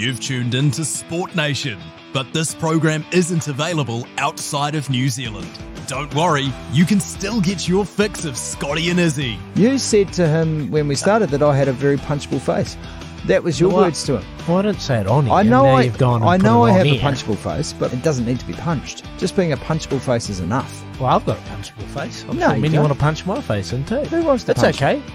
You've tuned in to Sport Nation, but this program isn't available outside of New Zealand. Don't worry, you can still get your fix of Scotty and Izzy. You said to him when we started that I had a very punchable face. That was your words to him. Well, I didn't say it on here. I know I have have a punchable face, but it doesn't need to be punched. Just being a punchable face is enough. Well, I've got a punchable face. I'm No, sure you many don't. want to punch my face in too. Who wants to That's punch? okay.